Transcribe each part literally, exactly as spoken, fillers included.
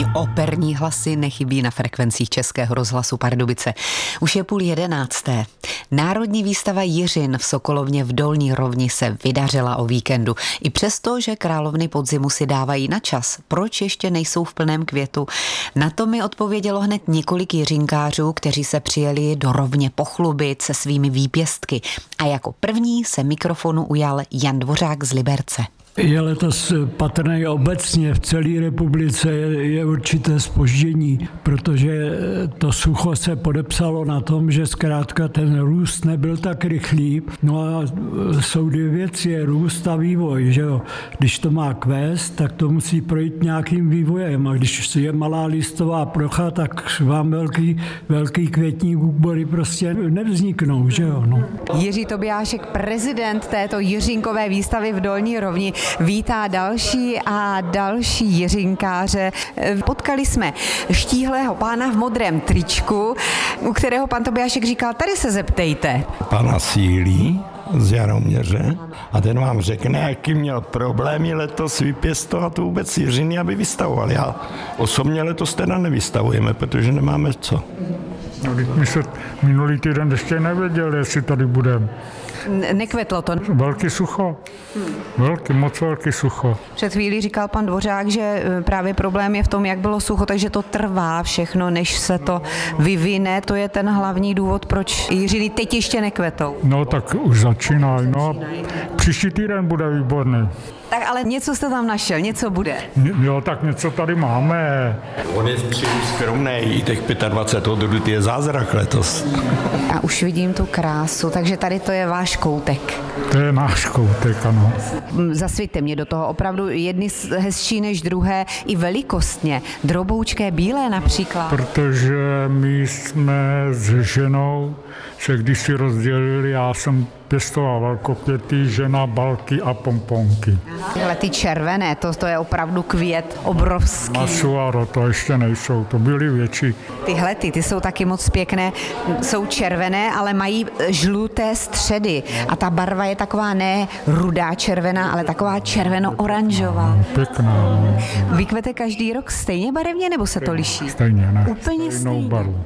Ani operní hlasy nechybí na frekvencích Českého rozhlasu Pardubice. Už je půl jedenácté. Národní výstava Jiřin v Sokolovně v Dolní Rovni se vydařila o víkendu. I přesto, že královny podzimu si dávají na čas, proč ještě nejsou v plném květu? Na to mi odpovědělo hned několik jiřinkářů, kteří se přijeli do Rovně pochlubit se svými výpěstky. A jako první se mikrofonu ujal Jan Dvořák z Liberce. Je letos patrné obecně v celé republice je určité zpoždění, protože to sucho se podepsalo na tom, že zkrátka ten růst nebyl tak rychlý. No a jsou dvě věci, je růst a vývoj, že jo. Když to má kvést, tak to musí projít nějakým vývojem a když je malá listová plocha, tak vám velký, velký květní úbory prostě nevzniknou, že jo. No. Jiří Tobiášek, prezident této jiřinkové výstavy v Dolní Rovni, vítá další a další jiřinkáře. Potkali jsme štíhlého pána v modrém tričku, u kterého pan Tobiášek říkal, tady se zeptejte. Pana Sílí z Jaroměře a ten vám řekne, jaký měl problémy letos vypěstovat vůbec Jiřiny, aby vystavovali. A osobně letos teda nevystavujeme, protože nemáme co. No, my se minulý týden ještě nevěděli, jestli tady budeme. Nekvetlo to. Velký sucho. Velký, moc velký sucho. Před chvílí říkal pan Dvořák, že právě problém je v tom, jak bylo sucho, takže to trvá všechno, než se to vyvine. To je ten hlavní důvod, proč jiřiny teď ještě nekvetou. No tak už začínají. No, příští týden bude výborný. Tak ale něco jste tam našel, něco bude. Jo, tak něco tady máme. On je příliš skromný, i těch dvacet pět odrůd je zázrak letos. A už vidím tu krásu, takže tady to je váš koutek. To je náš koutek, ano. Zasvěďte mě do toho, opravdu jedny hezčí než druhé, i velikostně. Droboučké, bílé například. Protože my jsme s ženou se kdysi rozdělili, já jsem pěstoval velkokvěty, žena balky a pomponky. Tyhle ty červené, to, to je opravdu květ obrovský. Masuaro, to ještě nejsou, to byly větší. Tyhle ty, ty jsou taky moc pěkné, jsou červené, ale mají žluté středy a ta barva je taková ne rudá červená, ale taková červeno-oranžová. Pěkná. Vy kvete každý rok stejně barevně, nebo se to liší? Stejně, ne. Úplně stejnou stejně. Baru.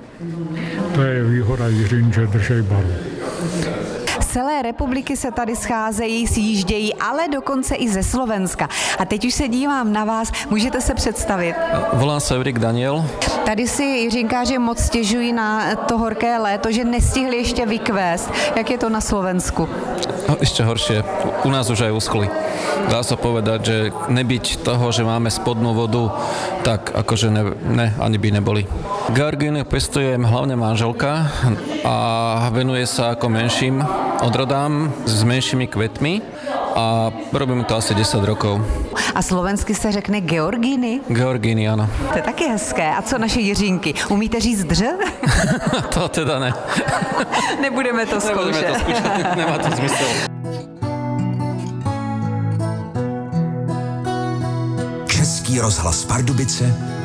To je výhoda Jiřin, že držej baru. Z celé republiky se tady scházejí, sjíždějí, ale dokonce i ze Slovenska. A teď už se dívám na vás, můžete se představit? Volám se Eurik Daniel. Tady si jiřinkáři moc stěžují na to horké léto, že nestihli ještě vykvést. Jak je to na Slovensku? Ešte horšie. U nás už aj uschli. Dá sa povedať, že nebyť toho, že máme spodnú vodu, tak akože ne, ne ani by neboli. Georgínu pestujem hlavne manželka a venuje sa ako menším odrodám s menšími kvetmi a robím to asi desať rokov. A slovensky se řekne Georgíny? Georgíny, áno. To je taky hezké. A co naše Jiřinky? Umíte říct dř? To teda ne. Nebudeme to zkoušet. Nebudeme to zkoušet, nemá to zmysel. Český rozhlas Pardubice